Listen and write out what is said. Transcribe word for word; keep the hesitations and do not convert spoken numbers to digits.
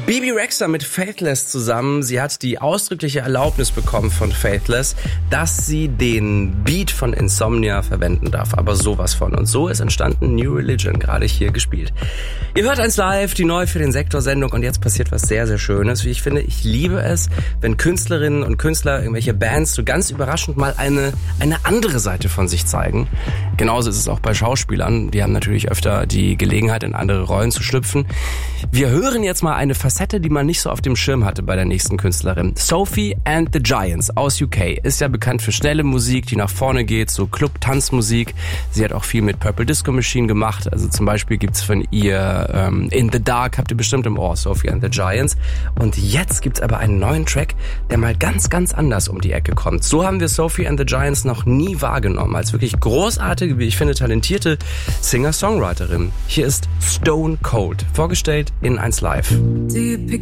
Bebe Rexha mit Faithless zusammen. Sie hat die ausdrückliche Erlaubnis bekommen von Faithless, dass sie den Beat von Insomnia verwenden darf. Aber sowas von. Und so ist entstanden New Religion, gerade hier gespielt. Ihr hört eins live, die neu für den Sektor-Sendung. Und jetzt passiert was sehr, sehr Schönes. Wie ich finde, ich liebe es, wenn Künstlerinnen und Künstler, irgendwelche Bands so ganz überraschend mal eine, eine andere Seite von sich zeigen. Genauso ist es auch bei Schauspielern. Die haben natürlich öfter die Gelegenheit, in andere Rollen zu schlüpfen. Wir hören jetzt mal eine Facette, die man nicht so auf dem Schirm hatte bei der nächsten Künstlerin. Sophie and the Giants aus U K ist ja bekannt für schnelle Musik, die nach vorne geht, so Club-Tanzmusik. Sie hat auch viel mit Purple Disco Machine gemacht. Also zum Beispiel gibt's von ihr ähm, In the Dark, habt ihr bestimmt im Ohr, Sophie and the Giants. Und jetzt gibt's aber einen neuen Track, der mal ganz, ganz anders um die Ecke kommt. So haben wir Sophie and the Giants noch nie wahrgenommen. Als wirklich großartige, wie ich finde, talentierte Singer-Songwriterin. Hier ist Stone Cold, vorgestellt in eins live. Do you pick